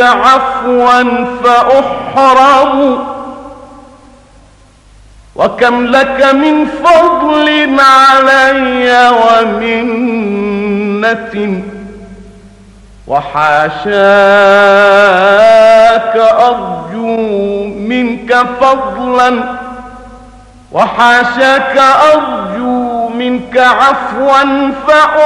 عفوا فأحرم، وكم لك من فضل علي ومنة، وحاشاك أرجو منك فضلا، وحاشاك أرجو منك عفوا